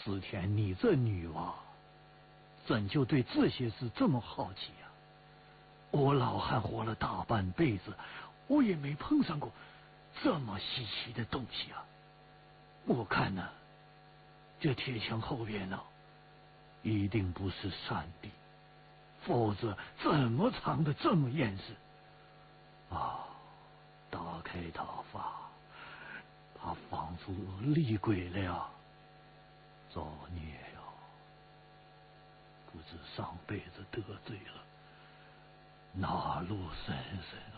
思田，你这女娃怎就对这些事这么好奇呀？我老汉活了大半辈子，我也没碰上过这么稀奇的东西啊！我看呢，这铁墙后边呢，一定不是山壁，否则怎么藏得这么严实？啊！打开他发，他仿佛厉鬼了呀！造孽呀！不知上辈子得罪了哪路神神啊！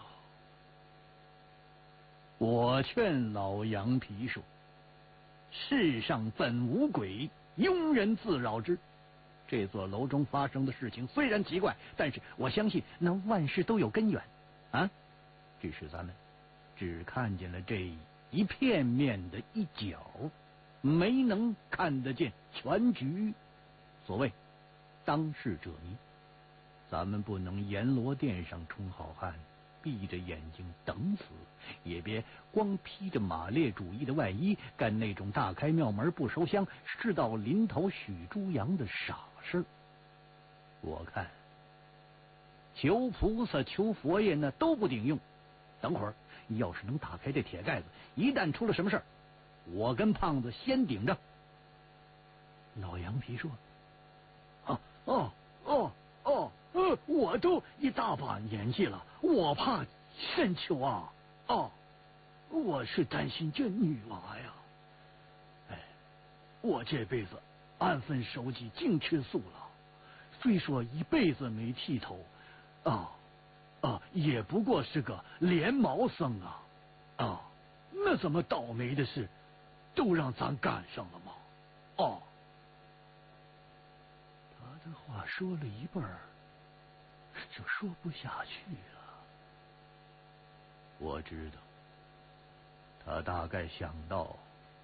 我劝老羊皮说：“世上本无鬼，庸人自扰之。这座楼中发生的事情虽然奇怪，但是我相信那万事都有根源啊！只是咱们只看见了这一片面的一角，没能看得见全局。所谓当事者迷，咱们不能阎罗殿上充好汉，闭着眼睛等死，也别光披着马列主义的外衣，干那种大开庙门不收香，事到临头许猪羊的傻事。我看求菩萨求佛爷那都不顶用，等会儿要是能打开这铁盖子，一旦出了什么事儿，我跟胖子先顶着。老羊皮说：“我都一大把年纪了，我怕甚求啊！我是担心这女娃呀。我这辈子安分守己，净吃素了，虽说一辈子没剃头，也不过是个连毛僧啊！那怎么倒霉的事都让咱赶上了吗？”他这话说了一半就说不下去了。我知道，他大概想到，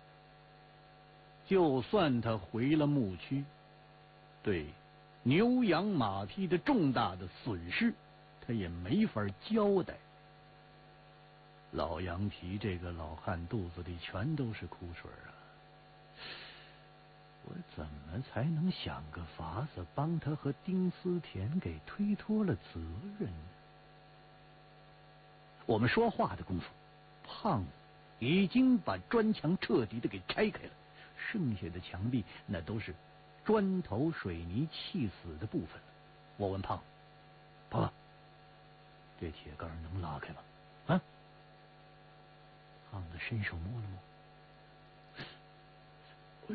就算他回了牧区，对牛羊马匹的重大的损失，他也没法交代。老羊皮这个老汉肚子里全都是苦水啊！我怎么才能想个法子帮他和丁思田给推脱了责任呢？我们说话的功夫，胖子已经把砖墙彻底的给拆开了，剩下的墙壁那都是砖头水泥砌死的部分了。我问胖子：“胖子，这铁杆能拉开吗？”胖子伸手摸了摸，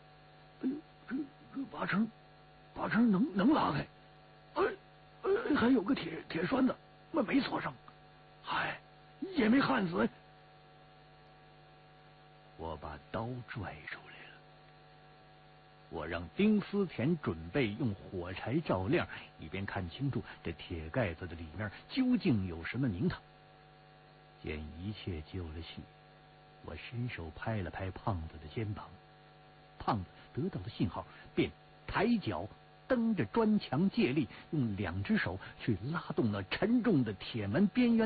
这八成能拉开，还有个铁栓子，没锁上，也没焊死。我把刀拽出来了，我让丁思田准备用火柴照亮，以便看清楚这铁盖子的里面究竟有什么名堂。见一切就了绪，我伸手拍了拍胖子的肩膀，胖子得到了信号，便抬脚蹬着砖墙借力，用两只手去拉动那沉重的铁门边缘